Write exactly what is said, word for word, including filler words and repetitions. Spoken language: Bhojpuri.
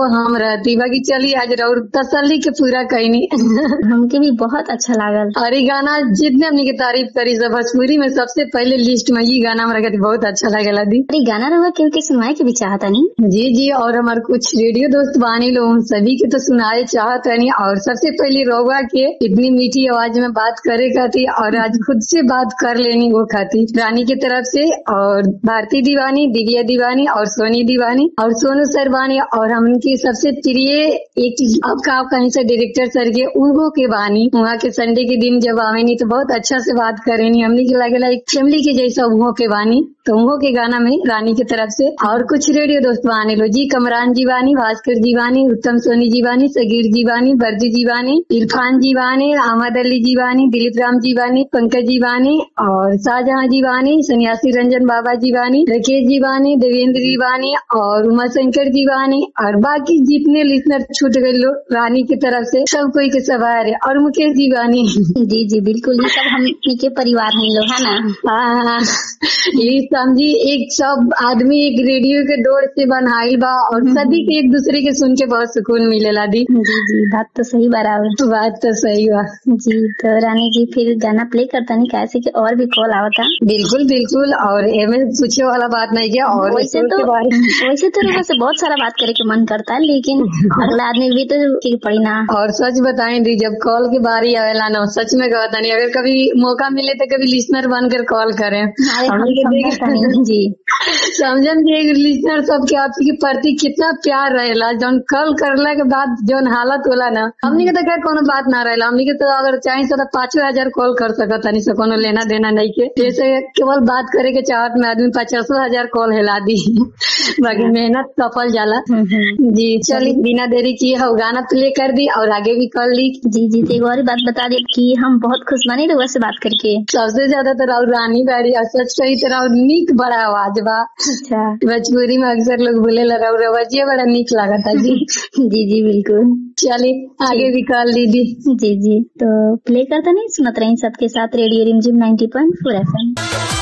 हम रहती। बाकी चली आज रउर तसल्ली के पूरा कहनी। हमके भी बहुत अच्छा लागल। और ये गाना जितने हमने की तारीफ करी सब भोजपुरी में सबसे पहले लिस्ट में ये गाना हमारा के बहुत अच्छा लगेला दी। अरे गाना रहुआ क्यों के सुनाए के भी चाहता नहीं। जी जी, और हमारे कुछ रेडियो दोस्त बानी लोग सभी के तो सुनाए चाहता नहीं। और सबसे पहले रउआ के इतनी मीठी आवाज में बात करे खाती और आज खुद से बात कर लेनी वो खाती रानी की तरफ से, और भारती दीवानी, दिव्या दीवानी और सोनी दीवानी और सोनू सरवानी और हमकी सबसे प्रिय एक आपका कहीं से डायरेक्टर सर के उनको के बानी। वहाँ के संडे के दिन जब आवे नहीं तो बहुत अच्छा से बात करेनी। हमने के लगेला एक फैमिली के जैसा उहो के बानी। तो उहो के गाना में रानी की तरफ से और कुछ रेडियो दोस्त बानी लो जी, कमरान जीवानी, भास्कर जीवानी, उत्तम सोनी जीवानी, सगीर जीवानी, बर्दी जीवानी, इरफान जीवानी, अहमद अली जीवानी, दिलीप राम जीवानी, पंकज जीवानी और शाहजहां जीवानी, सन्यासी रंजन बाबा जीवानी, राकेश जीवानी, देवेंद्र जीवानी और उमा शंकर जीवानी और बाकी जितने लिसनर छूट गए लोग रानी की तरफ से सब कोई के सवार है और मुकेश जीवानी। जी जी बिल्कुल, ये सब हम के परिवार हम लोग है ना। हाँ, ये समझी एक सब आदमी एक रेडियो के डोर से बनाइल बा और सभी के एक दूसरे के सुन के बहुत सुकून मिलेला दी। जी जी बात तो सही बराबर, बात तो सही बा जी। तो रानी जी फिर गाना प्ले करता नहीं कैसे कि और भी कॉल आवता। बिल्कुल बिल्कुल, और एमे पूछे वाला बात नहीं क्या। और वैसे तो वैसे तो लोगों से बहुत सारा बात करे के मन करता है, लेकिन अगला आदमी भी तो की पड़ी ना। और सच बताएं दी, जब कॉल की बारी आवेला ना सच में कहता नहीं, अगर कभी मौका मिले तो कभी लिसनर बनकर कॉल करें। जी समझन की एक लिसनर सबके आपके प्रति कितना प्यार रहेला। जौन कॉल करला के बाद जौन हालत होला ना, हमनी के तो खैर कोनो बात ना रहेला। हमनी के तो अगर चाहे तो पांचों हजार कॉल कर सकत नहीं, से कोनो लेना देना नहीं के। जैसे केवल बात करे के चाहत में आदमी पचासों हजार कॉल हिला दी। बाकी मेहनत सफल जाला। जी चलिए बिना देरी किए हो गाना प्ले कर दी और आगे भी कर ली। जी जी एक और बात बता दी कि हम बहुत खुश बने रहुआ से बात करके। सबसे ज्यादा तो राहुल रानी बैठी और सच कही तो राहुल नीक बड़ा आवाज बा। अच्छा, भोजपुरी में अक्सर लोग बोले राहुल रवजिया बड़ा नीक लागता जी। जी जी बिल्कुल, चलिए आगे भी कर लीजिए। जी जी तो प्ले करता नहीं सुनत रही सबके साथ रेडियो रिमझिम नाइन्टी पॉइंट फोर एफ एम।